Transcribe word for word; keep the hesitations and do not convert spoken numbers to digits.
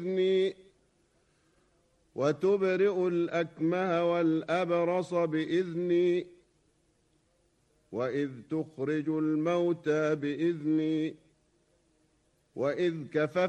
بإذني وتبرئ الأكمه والأبرص بإذني وإذ تخرج الموتى بإذني وإذ كففت